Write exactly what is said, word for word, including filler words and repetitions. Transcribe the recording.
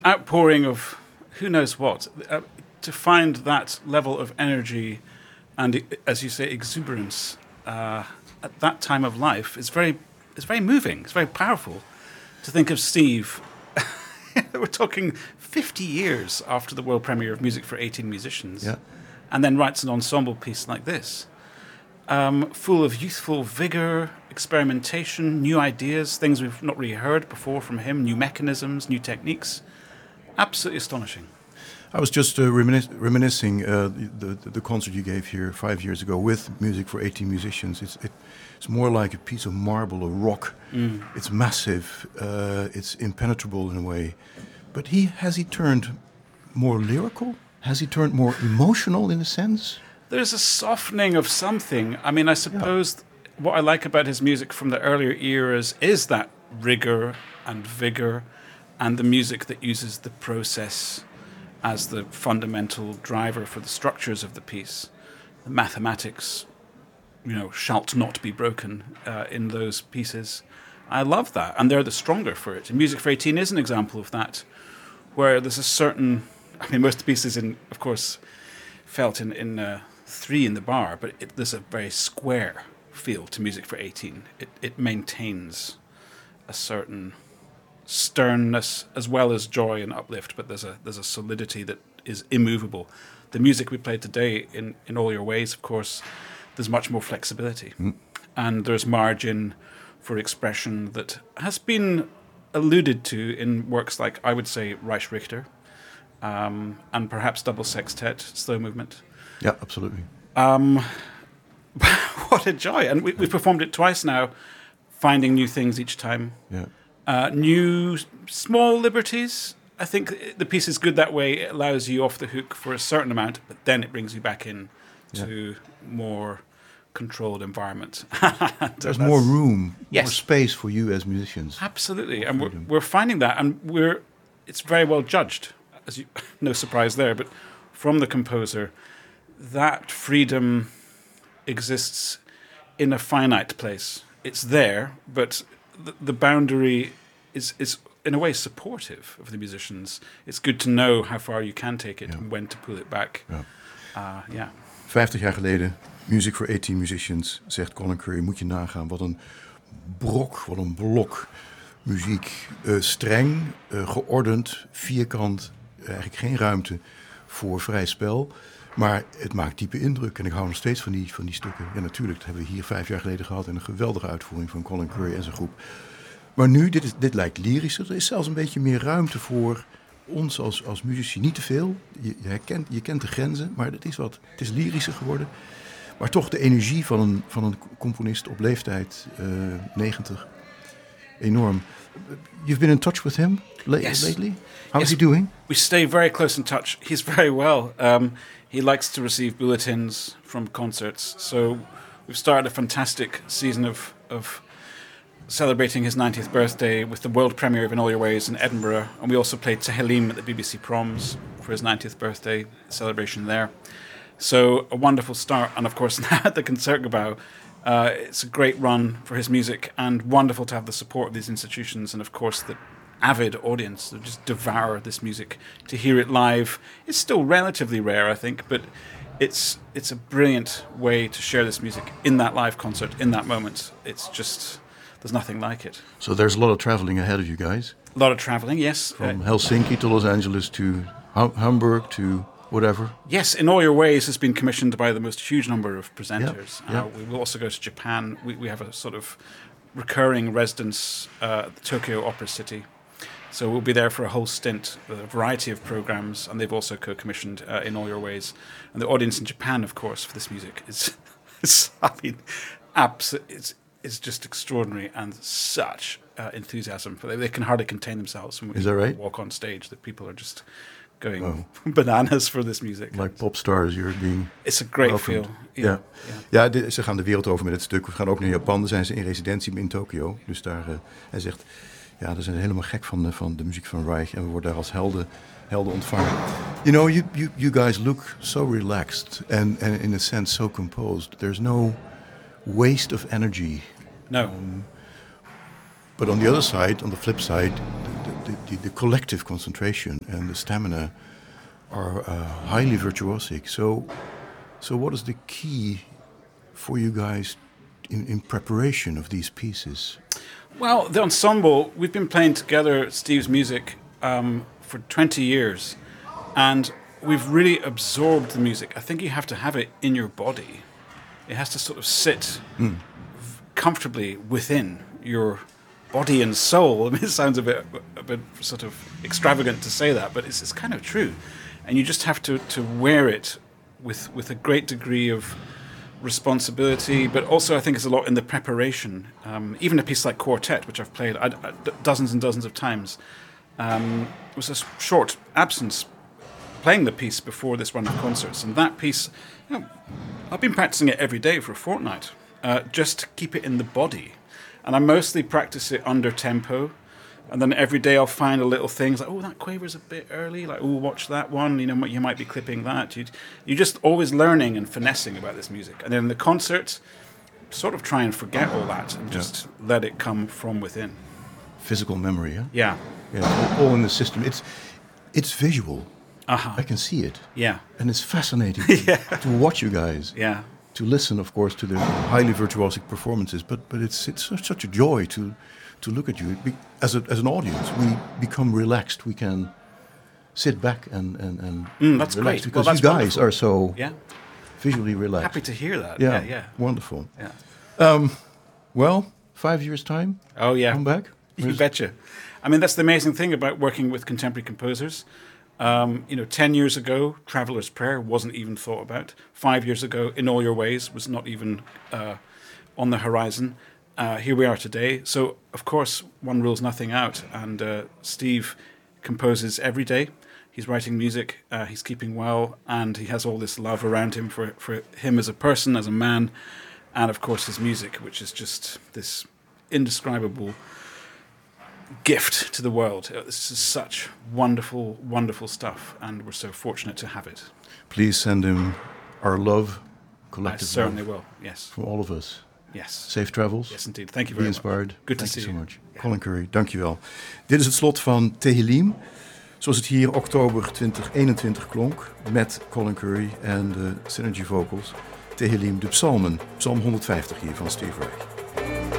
outpouring of who knows what. Uh, to find that level of energy and, as you say, exuberance uh, at that time of life is very, it's very moving. It's very powerful to think of Steve. We're talking fifty years after the world premiere of Music for eighteen Musicians, yeah. and then writes an ensemble piece like this, um, full of youthful vigor, experimentation, new ideas, things we've not really heard before from him, new mechanisms, new techniques. Absolutely astonishing. I was just uh, reminis- reminiscing uh, the, the the concert you gave here five years ago with Music for eighteen Musicians. It's it, it's more like a piece of marble, a rock. Mm. It's massive. Uh, it's impenetrable in a way. But he has he turned more lyrical? Has he turned more emotional in a sense? There's a softening of something. I mean, I suppose yeah. what I like about his music from the earlier eras is that rigor and vigor, and the music that uses the process as the fundamental driver for the structures of the piece. The mathematics, you know, shalt not be broken uh, in those pieces. I love that, and they're the stronger for it. And Music for eighteen is an example of that, where there's a certain... I mean, most of the pieces, in, of course, felt in, in uh, three in the bar, but it, there's a very square feel to Music for eighteen. It, it maintains a certain sternness as well as joy and uplift, but there's a there's a solidity that is immovable. The music we played today in, in All Your Ways, of course, there's much more flexibility. Mm. And there's margin for expression that has been alluded to in works like, I would say, Reich Richter, um, and perhaps Double Sextet, Slow Movement. Yeah, absolutely. Um, what a joy. And we, we've performed it twice now, finding new things each time. Yeah. Uh, new small liberties. I think the piece is good that way. It allows you off the hook for a certain amount, but then it brings you back in to yeah. more controlled environment. There's more room, yes. more space for you as musicians. Absolutely, and we're, we're finding that, and we're it's very well judged. As you, no surprise there, but from the composer, that freedom exists in a finite place. It's there, but the, the boundary is is in a way supportive of the musicians. It's good to know how far you can take it ja. and when to pull it back. Ja. Uh, yeah. Vijftig jaar geleden, Music for eighteen Musicians, zegt Colin Currie. Moet je nagaan, wat een brok, wat een blok muziek. Uh, streng, uh, geordend, vierkant, eigenlijk geen ruimte voor vrij spel. Maar het maakt diepe indruk en ik hou nog steeds van die, van die stukken. Ja, natuurlijk, dat hebben we hier vijf jaar geleden gehad in een geweldige uitvoering van Colin Currie en zijn groep. Maar nu, dit, is, dit lijkt lyrischer. Er is zelfs een beetje meer ruimte voor ons als, als muzici. Niet te veel. Je, je, herkent, je kent de grenzen, maar het is, wat, het is lyrischer geworden. Maar toch de energie van een, van een componist op leeftijd uh, negentig. Enorm. You've been in touch with him la- yes. lately? How yes. is he doing? We stay very close in touch. He's very well. Um, he likes to receive bulletins from concerts. So we've started a fantastic season of... of celebrating his ninetieth birthday with the world premiere of In All Your Ways in Edinburgh. And we also played Tehillim at the B B C Proms for his ninetieth birthday celebration there. So a wonderful start. And of course, now at the Concertgebouw, uh, it's a great run for his music and wonderful to have the support of these institutions. And of course, the avid audience that just devour this music. To hear it live is still relatively rare, I think, but it's it's a brilliant way to share this music in that live concert, in that moment. It's just... There's nothing like it. So there's a lot of traveling ahead of you guys. A lot of traveling, yes. From uh, Helsinki to Los Angeles to hum- Hamburg to whatever. Yes, In All Your Ways has been commissioned by the most huge number of presenters. Yep, yep. Uh, we will also go to Japan. We, we have a sort of recurring residence uh, at the Tokyo Opera City. So we'll be there for a whole stint with a variety of programs, and they've also co-commissioned uh, In All Your Ways. And the audience in Japan, of course, for this music is, is I mean, absolutely... It's, It's just extraordinary and such uh, enthusiasm. They, they can hardly contain themselves when we Is that right? walk on stage. That people are just going oh. bananas for this music. Like pop stars, you're being It's a great welcomed. feel. Ja, Yeah. ja. ja de, ze gaan de wereld over met het stuk. We gaan ook naar Japan. Daar zijn ze in residentie in Tokio. Dus daar, uh, hij zegt, ja, we zijn helemaal gek van de, van de muziek van Reich. En we worden daar als helden, helden ontvangen. You know, you, you, you guys look so relaxed. And, and in a sense so composed. There's no... waste of energy. No. Um, but on the other side, on the flip side, the, the, the, the collective concentration and the stamina are uh, highly virtuosic. So, so what is the key for you guys in, in preparation of these pieces? Well, the ensemble, we've been playing together Steve's music um, for twenty years, and we've really absorbed the music. I think you have to have it in your body. It has to sort of sit mm. comfortably within your body and soul. I mean, it sounds a bit, a bit sort of extravagant to say that, but it's, it's kind of true. And you just have to, to wear it with with a great degree of responsibility, but also I think it's a lot in the preparation. Um, even a piece like Quartet, which I've played I, I, dozens and dozens of times, um, it was a short absence playing the piece before this run of concerts. And that piece, you know, I've been practicing it every day for a fortnight, uh, just to keep it in the body. And I mostly practice it under tempo. And then every day I'll find a little things like, oh, that quaver's a bit early. Like, oh, watch that one. You know, you might be clipping that. You you're just always learning and finessing about this music. And then the concerts, sort of try and forget all that and just yeah. let it come from within. Physical memory, yeah? Yeah. Yeah, all in the system. It's it's visual. Uh-huh. I can see it. Yeah. And it's fascinating yeah. to watch you guys. Yeah. To listen, of course, to the highly virtuosic performances. But but it's it's such a joy to... to look at you. As, a, as an audience, we become relaxed. We can sit back and, and, and mm, that's relax great. because well, that's you guys wonderful. are so yeah. visually relaxed. Happy to hear that. Yeah, yeah. yeah. Wonderful. Yeah. Um, well, five years' time. Oh, yeah. Come back. You Where's betcha. I mean, that's the amazing thing about working with contemporary composers. Um, you know, ten years ago, Traveller's Prayer wasn't even thought about. Five years ago, In All Your Ways was not even uh, on the horizon. Uh, here we are today. So, of course, one rules nothing out. And uh, Steve composes every day. He's writing music. Uh, he's keeping well. And he has all this love around him for, for him as a person, as a man. And, of course, his music, which is just this indescribable gift to the world. This is such wonderful, wonderful stuff. And we're so fortunate to have it. Please send him our love, collective I certainly love, will, yes. from all of us. Yes. Safe travels. Yes, indeed. Thank you Be very inspired. much. Good Thank to see you you. so much. Yeah. Colin Currie, dankjewel. Dit is het slot van Tehillim. Zoals het hier oktober twintig eenentwintig klonk. Met Colin Currie en de Synergy Vocals. Tehillim, de psalmen. Psalm honderdvijftig hier van Steve Reich.